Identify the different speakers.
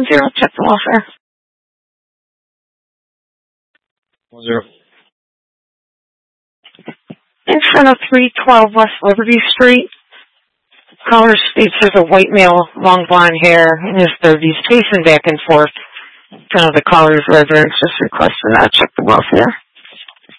Speaker 1: 710, check the welfare.
Speaker 2: 10.
Speaker 1: In front of 312 West Liberty Street, caller states there's a white male, long blonde hair, in his 30s, pacing back and forth in front of the caller's residence, just requesting that check the welfare.